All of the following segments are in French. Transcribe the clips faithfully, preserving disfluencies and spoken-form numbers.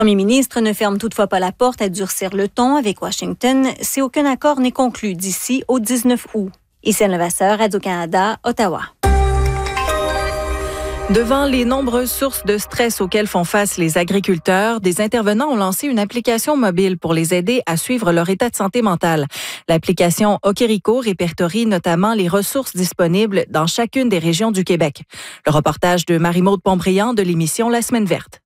Le premier ministre ne ferme toutefois pas la porte à durcir le ton avec Washington si aucun accord n'est conclu d'ici au dix-neuf août. Ici Anne Levasseur, Radio-Canada, Ottawa. Devant les nombreuses sources de stress auxquelles font face les agriculteurs, des intervenants ont lancé une application mobile pour les aider à suivre leur état de santé mentale. L'application Okerico répertorie notamment les ressources disponibles dans chacune des régions du Québec. Le reportage de Marie-Maude Pontbriand de l'émission La Semaine verte.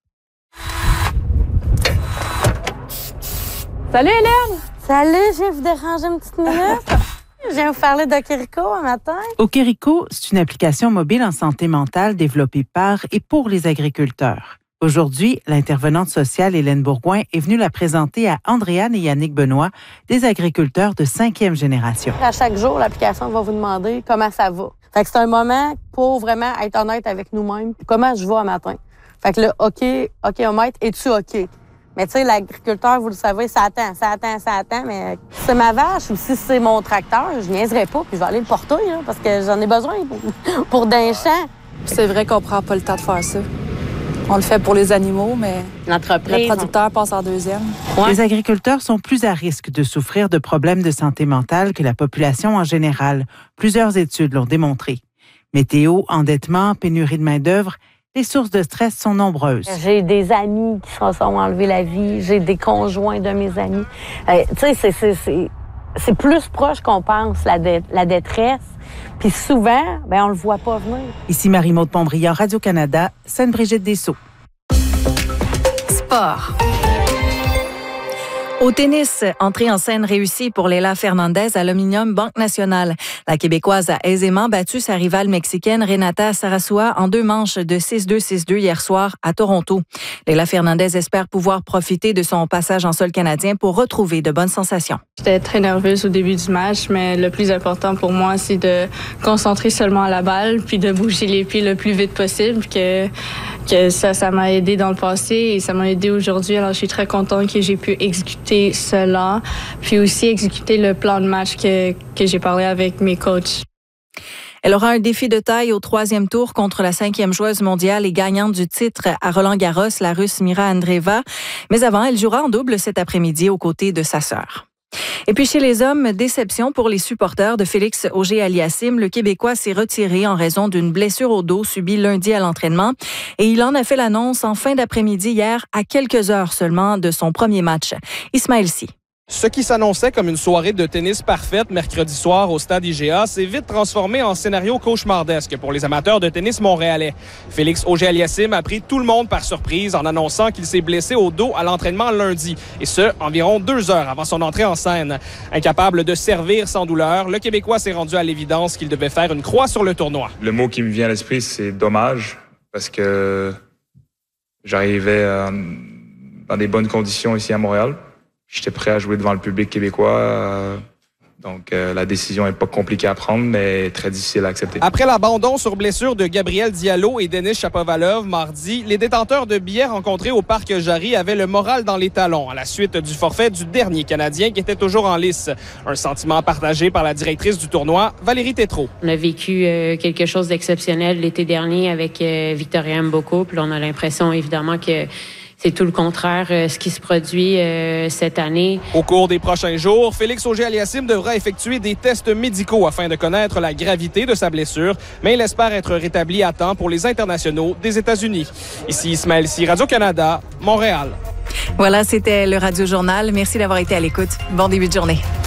Salut Hélène! Salut, je viens vous déranger une petite minute. Je viens vous parler d'Okerico un matin. Okerico, c'est une application mobile en santé mentale développée par et pour les agriculteurs. Aujourd'hui, l'intervenante sociale Hélène Bourgouin est venue la présenter à Andréane et Yannick Benoît, des agriculteurs de cinquième génération. À chaque jour, l'application va vous demander comment ça va. Fait que c'est un moment pour vraiment être honnête avec nous-mêmes. Comment je vais un matin? Fait que là, OK, OK, mètre, es-tu OK? Mais tu sais, l'agriculteur, vous le savez, ça attend, ça attend, ça attend. Mais si c'est ma vache ou si c'est mon tracteur, je niaiserai pas, puis je vais aller le porter, hein, parce que j'en ai besoin pour, pour d'un champ. C'est vrai qu'on prend pas le temps de faire ça. On le fait pour les animaux, mais l'entreprise, le producteur passe en deuxième. Ouais. Les agriculteurs sont plus à risque de souffrir de problèmes de santé mentale que la population en général. Plusieurs études l'ont démontré. Météo, endettement, pénurie de main-d'œuvre, les sources de stress sont nombreuses. J'ai des amis qui se sont enlevés la vie. J'ai des conjoints de mes amis. Euh, tu sais, c'est, c'est, c'est, c'est plus proche qu'on pense, la, dé- la détresse. Puis souvent, ben on le voit pas venir. Ici Marie-Maude Pontbriand, Radio-Canada, Sainte-Brigitte-des-Sceaux. Sport. Au tennis, entrée en scène réussie pour Leylah Fernandez à l'Omnium Banque Nationale. La Québécoise a aisément battu sa rivale mexicaine Renata Sarasua en deux manches de six deux six deux hier soir à Toronto. Leylah Fernandez espère pouvoir profiter de son passage en sol canadien pour retrouver de bonnes sensations. J'étais très nerveuse au début du match, mais le plus important pour moi, c'est de concentrer seulement à la balle puis de bouger les pieds le plus vite possible. Que, que ça, ça m'a aidé dans le passé et ça m'a aidé aujourd'hui. Alors, je suis très contente que j'ai pu exécuter cela, puis aussi exécuter le plan de match que, que j'ai parlé avec mes coachs. Elle aura un défi de taille au troisième tour contre la cinquième joueuse mondiale et gagnante du titre à Roland-Garros, la Russe Mira Andreeva. Mais avant, elle jouera en double cet après-midi aux côtés de sa sœur. Et puis chez les hommes, déception pour les supporters de Félix Auger-Aliassime. Le Québécois s'est retiré en raison d'une blessure au dos subie lundi à l'entraînement. Et il en a fait l'annonce en fin d'après-midi hier, à quelques heures seulement de son premier match. Ismaël Sy. Ce qui s'annonçait comme une soirée de tennis parfaite mercredi soir au stade I G A s'est vite transformé en scénario cauchemardesque pour les amateurs de tennis montréalais. Félix Auger-Aliassime a pris tout le monde par surprise en annonçant qu'il s'est blessé au dos à l'entraînement lundi, et ce, environ deux heures avant son entrée en scène. Incapable de servir sans douleur, le Québécois s'est rendu à l'évidence qu'il devait faire une croix sur le tournoi. Le mot qui me vient à l'esprit, c'est dommage, parce que j'arrivais euh, dans des bonnes conditions ici à Montréal. J'étais prêt à jouer devant le public québécois. Euh, donc, euh, la décision n'est pas compliquée à prendre, mais très difficile à accepter. Après l'abandon sur blessure de Gabriel Diallo et Denis Shapovalov mardi, les détenteurs de billets rencontrés au Parc Jarry avaient le moral dans les talons à la suite du forfait du dernier Canadien qui était toujours en lice. Un sentiment partagé par la directrice du tournoi, Valérie Tétrault. On a vécu euh, quelque chose d'exceptionnel l'été dernier avec euh, Victoria Mboko. Puis on a l'impression, évidemment, que c'est tout le contraire, euh, ce qui se produit euh, cette année. Au cours des prochains jours, Félix Auger-Aliassime devra effectuer des tests médicaux afin de connaître la gravité de sa blessure, mais il espère être rétabli à temps pour les internationaux des États-Unis. Ici Ismaël Sy, Radio-Canada, Montréal. Voilà, c'était le Radio Journal. Merci d'avoir été à l'écoute. Bon début de journée.